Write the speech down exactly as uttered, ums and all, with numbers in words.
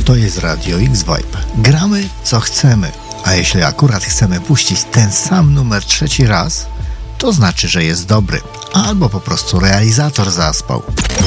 To jest Radio X-Vibe. Gramy co chcemy, a jeśli akurat chcemy puścić ten sam numer trzeci raz, to znaczy, że jest dobry, albo po prostu realizator zaspał.